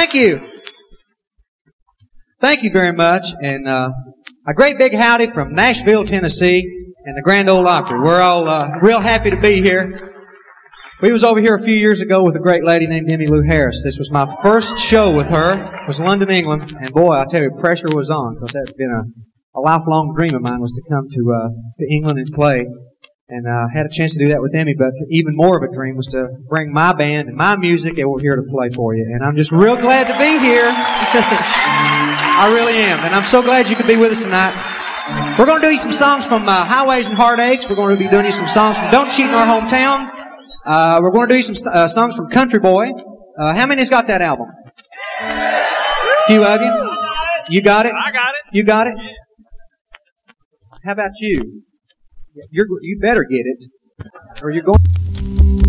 Thank you. Thank you very much. And a great big howdy from Nashville, Tennessee and the Grand Ole Opry. We're all real happy to be here. We was over here a few years ago with a great lady named Emmylou Harris. This was my first show with her. It was London, England. And boy, I tell you, pressure was on, because that's been a lifelong dream of mine, was to come to England and play. And I had a chance to do that with Emmy, but even more of a dream was to bring my band and my music, and we're here to play for you. And I'm just real glad to be here. I really am. And I'm so glad you could be with us tonight. We're going to do you some songs from Highways and Heartaches. We're going to be doing you some songs from Don't Cheat in Our Hometown. We're going to do you some songs from Country Boy. How many's got that album? A few of you? You got it? I got it. You got it? How about you? You better get it, or you're going...